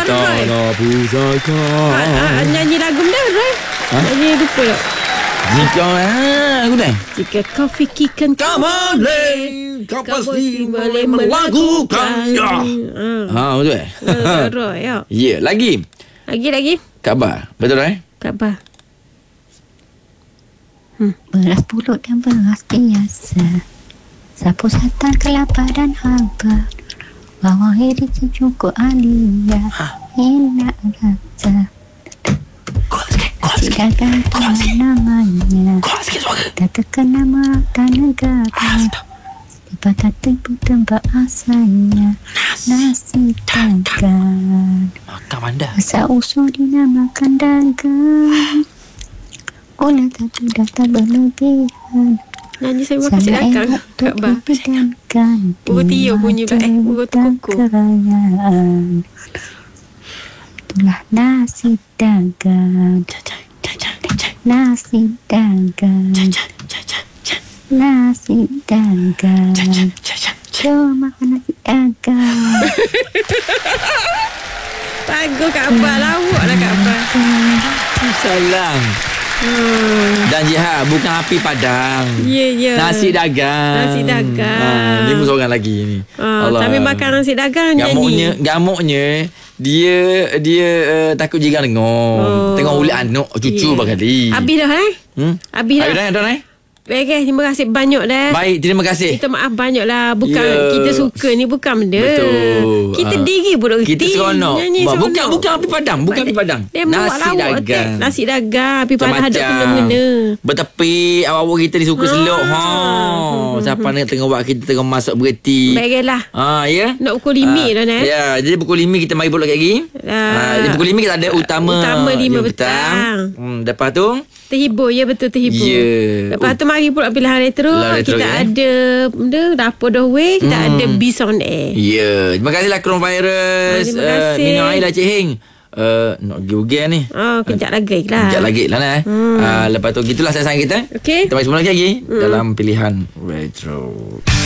Tanah pusaka. Nyanyi lagu dah, Roy. Nyanyi lupa tak? Jika aku dah. Jika kau fikirkan Kau boleh, kau pasti boleh melakukan. Betul. Roy, ya. Ya, lagi. Lagi. Kabar. Betul Kabar. Beras pulut dan beras biasa, sapu santan kelapa dan haba, bawang iris cukup alia, enak rasa. Dagang namanya, tak terkena mata negara, tiba tak tipu tempat asalnya, nasi dagang. Masa usul dinamakan dagang, oleh tapi data berlebihan. Nyanyi saya makan si dagang Kabar. Buruk Tio bunyi pula Buruk Kuku. Itulah nasi dagang. Nasi dagang. Nasi dagang. Jom makan nasi dagang. Bagus Kabar. Lawak lah Kabar. Salam. Dan Jihad bukan api padang. Ya. Nasi dagang. Dia seorang lagi ni. Tapi makan nasi dagang Gamuknya dia takut jiran dengar. Tengok ulit anak cucu berkali. Habis dah Habis dah. Baik, terima kasih banyak dah. Baik, terima kasih. Kita maaf banyak lah. Bukan kita suka ni bukan benda. Betul. Kita diri pun reti. Kita seronok. Bukan api padang. Bukan api padang. Nasi dagang. Nasi dagang. Api padang hadap kena-mena. Bertepi. Awak-awak kita ni suka selok. Siapa nak tengah buat kita tengah masak bereti. Baiklah. Ya. Nak pukul 5 dah nak. Ya. Jadi pukul 5 kita mari pulak lagi. Jadi pukul 5 kita ada utama 5 petang. Lepas tu terhibur. Ya, betul terhibur. Ya. Lepas tu mari pula pilihan retro. Kita ada dapur dah way. Kita ada Beast on Air. Ya. Terima kasihlah Coronavirus. Terima kasih. Minum air lah Cik Heng. Nak pergi ni. Kejap lagi lah. Lepas tu gitulah sayang kita. Okay. Kita mari semula lagi dalam pilihan retro.